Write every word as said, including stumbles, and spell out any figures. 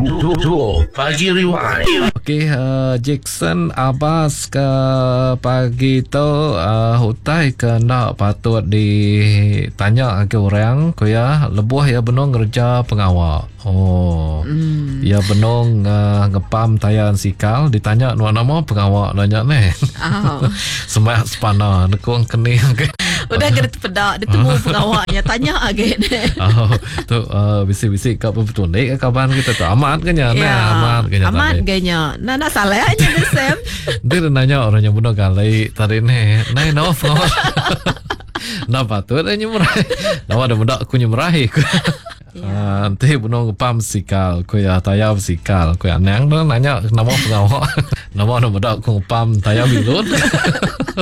Duo Pagi Rewind. Okey, uh, Jackson Abbas ke pagi tu uh, hutai ke nak patut ditanya ke orang ko ya lebuh ya benong kerja pengawal. Oh. Mm. Ya benong uh, ngepam tayan sikal ditanya nuan nama pengawal nanya ni. Oh. Sembah sepana nekong kening ke. Udah kena pedak dia temu pengawalnya tanya lagi ni. Oh, tu uh, bisik-bisik kat betul ni kawan kita tu amat kenya ya, nah amat kenya amat kenya nah nak salah aja ni Sam. Dia nanya orang yang bunuh kali tadi ni nai no pengawal. Nah patut dia nyemrai. Nama ada budak aku nyemrai. Ah, nanti bunuh ngepam sikal, ko ya tayab sikal, ko ya nang nanya nama pengawal. Nama ada budak aku ngepam tayab bilut.